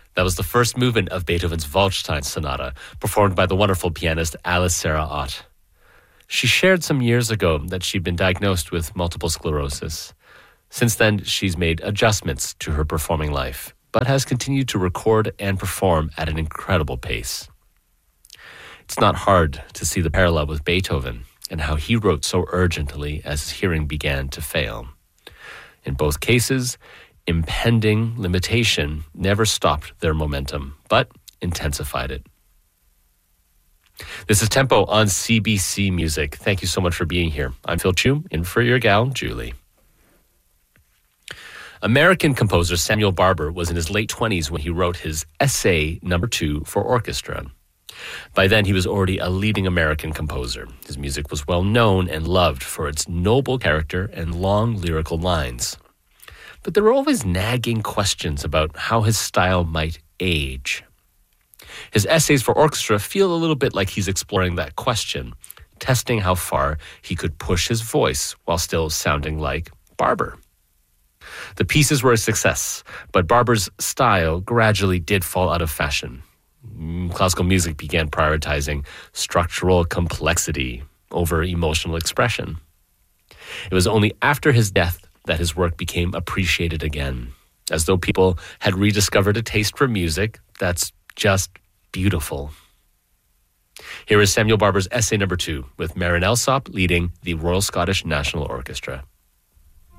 That was the first movement of Beethoven's Waldstein Sonata, performed by the wonderful pianist Alice Sarah Ott. She shared some years ago that she'd been diagnosed with multiple sclerosis. Since then, she's made adjustments to her performing life, but has continued to record and perform at an incredible pace. It's not hard to see the parallel with Beethoven and how he wrote so urgently as his hearing began to fail. In both cases, impending limitation never stopped their momentum, but intensified it. This is Tempo on CBC Music. Thank you so much for being here. I'm Phil Chu, in for your gal, Julie. American composer Samuel Barber was in his late 20s when he wrote his Essay No. 2 for orchestra. By then, he was already a leading American composer. His music was well known and loved for its noble character and long lyrical lines. But there were always nagging questions about how his style might age. His essays for orchestra feel a little bit like he's exploring that question, testing how far he could push his voice while still sounding like Barber. The pieces were a success, but Barber's style gradually did fall out of fashion. Classical music began prioritizing structural complexity over emotional expression. It was only after his death that his work became appreciated again, as though people had rediscovered a taste for music that's just beautiful. Here is Samuel Barber's Essay No. 2 with Marin Alsop leading the Royal Scottish National Orchestra.